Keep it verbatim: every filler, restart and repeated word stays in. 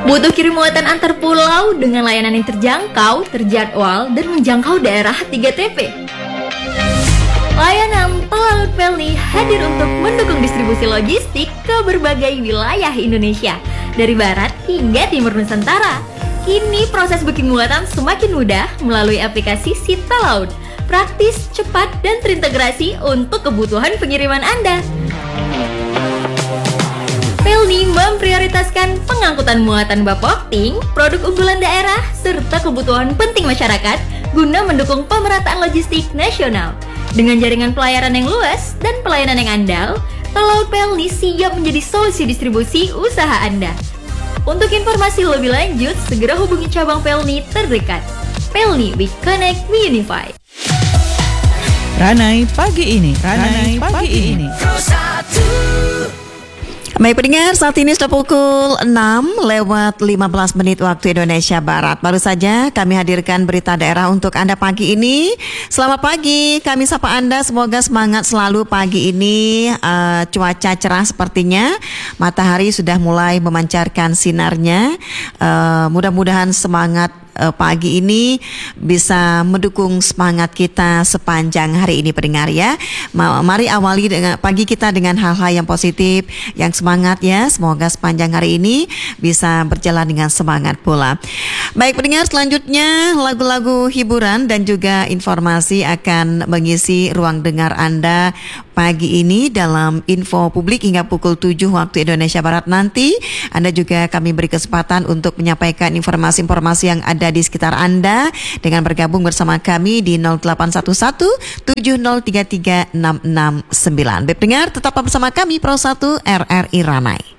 Butuh kirim muatan antar pulau dengan layanan yang terjangkau, terjadwal, dan menjangkau daerah tiga T P. Layanan Tol Laut Pelni hadir untuk mendukung distribusi logistik ke berbagai wilayah Indonesia, dari barat hingga timur Nusantara. Kini proses booking muatan semakin mudah melalui aplikasi Sita Laut. Praktis, cepat, dan terintegrasi untuk kebutuhan pengiriman Anda. Pelni memprioritaskan pengangkutan muatan bapokting, produk unggulan daerah, serta kebutuhan penting masyarakat guna mendukung pemerataan logistik nasional. Dengan jaringan pelayaran yang luas dan pelayanan yang andal, Tol Laut Pelni siap menjadi solusi distribusi usaha Anda. Untuk informasi lebih lanjut, segera hubungi cabang Pelni terdekat. Pelni, we connect, we unify. Ranai pagi ini, Ranai, Ranai pagi, pagi ini. Baik pendengar, saat ini sudah pukul enam lewat lima belas menit waktu Indonesia Barat. Baru saja kami hadirkan berita daerah untuk Anda pagi ini. Selamat pagi, kami sapa Anda, semoga semangat selalu pagi ini. uh, Cuaca cerah sepertinya, matahari sudah mulai memancarkan sinarnya. uh, Mudah-mudahan semangat Uh, pagi ini bisa mendukung semangat kita sepanjang hari ini pendengar ya. Ma- Mari awali dengan pagi kita dengan hal-hal yang positif, yang semangat ya. Semoga sepanjang hari ini bisa berjalan dengan semangat pula. Baik pendengar, selanjutnya lagu-lagu hiburan dan juga informasi akan mengisi ruang dengar Anda pagi ini dalam info publik hingga pukul tujuh waktu Indonesia Barat nanti. Anda juga kami beri kesempatan untuk menyampaikan informasi-informasi yang ada di sekitar Anda dengan bergabung bersama kami di nol delapan satu satu tujuh nol tiga tiga enam enam sembilan. Baik pendengar, tetap bersama kami Pro satu R R I Ranai.